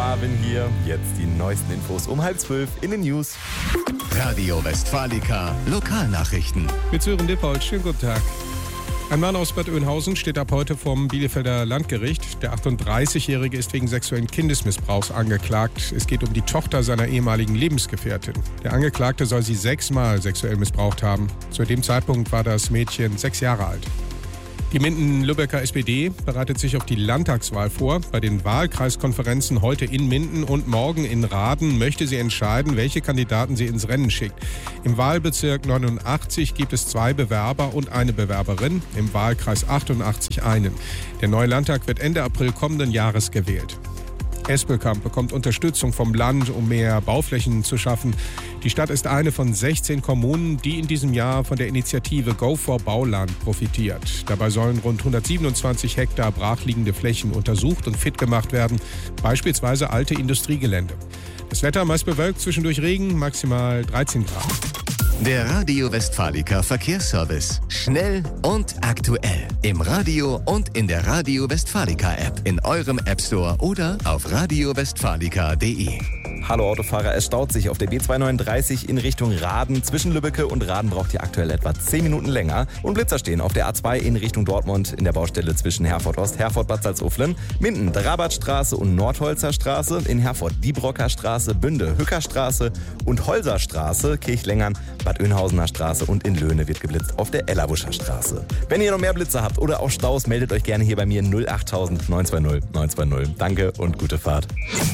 Marvin hier. Jetzt die neuesten Infos um 11:30 in den News. Radio Westfalica Lokalnachrichten. Mit Sören Dippold, schönen guten Tag. Ein Mann aus Bad Oeynhausen steht ab heute vom Bielefelder Landgericht. Der 38-Jährige ist wegen sexuellen Kindesmissbrauchs angeklagt. Es geht um die Tochter seiner ehemaligen Lebensgefährtin. Der Angeklagte soll sie 6-mal sexuell missbraucht haben. Zu dem Zeitpunkt war das Mädchen 6 Jahre alt. Die Minden-Lübecker SPD bereitet sich auf die Landtagswahl vor. Bei den Wahlkreiskonferenzen heute in Minden und morgen in Raden möchte sie entscheiden, welche Kandidaten sie ins Rennen schickt. Im Wahlbezirk 89 gibt es 2 Bewerber und eine Bewerberin, im Wahlkreis 88 einen. Der neue Landtag wird Ende April kommenden Jahres gewählt. Espelkamp bekommt Unterstützung vom Land, um mehr Bauflächen zu schaffen. Die Stadt ist eine von 16 Kommunen, die in diesem Jahr von der Initiative Go for Bauland profitiert. Dabei sollen rund 127 Hektar brachliegende Flächen untersucht und fit gemacht werden, beispielsweise alte Industriegelände. Das Wetter meist bewölkt, zwischendurch Regen, maximal 13 Grad. Der Radio Westfalica Verkehrsservice. Schnell und aktuell. Im Radio und in der Radio Westfalica App. In eurem App Store oder auf radiowestfalica.de. Hallo Autofahrer, es staut sich auf der B239 in Richtung Raden. Zwischen Lübbecke und Raden braucht ihr aktuell etwa 10 Minuten länger. Und Blitzer stehen auf der A2 in Richtung Dortmund in der Baustelle zwischen Herford Ost, Herford Bad Salzuflen, Minden, Drabartstraße und Nordholzer Straße, in Herford Diebrocker Straße, Bünde, Hücker Straße und Holser Straße, Kirchlängern, Bad Oeynhausener Straße und in Löhne wird geblitzt auf der Ellerwuscher Straße. Wenn ihr noch mehr Blitzer habt oder auch Staus, meldet euch gerne hier bei mir 08000 920 920. Danke und gute Fahrt.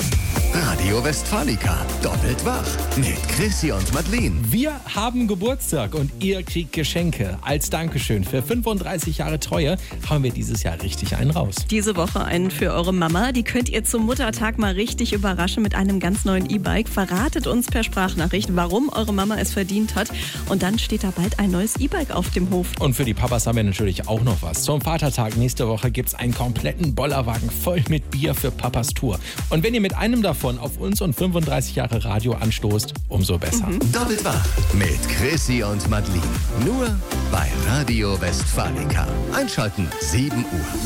Radio Westfalica, doppelt wach mit Chrissy und Madeleine. Wir haben Geburtstag und ihr kriegt Geschenke. Als Dankeschön für 35 Jahre Treue haben wir dieses Jahr richtig einen raus. Diese Woche einen für eure Mama. Die könnt ihr zum Muttertag mal richtig überraschen mit einem ganz neuen E-Bike. Verratet uns per Sprachnachricht, warum eure Mama es verdient hat. Und dann steht da bald ein neues E-Bike auf dem Hof. Und für die Papas haben wir natürlich auch noch was. Zum Vatertag nächste Woche gibt es einen kompletten Bollerwagen voll mit Bier für Papas Tour. Und wenn ihr mit einem davon auf uns und 35 Jahre Radio anstoßt, umso besser. Doppelt wach mit Chrissy und Madeleine. Nur bei Radio Westfalica. Einschalten 7 Uhr.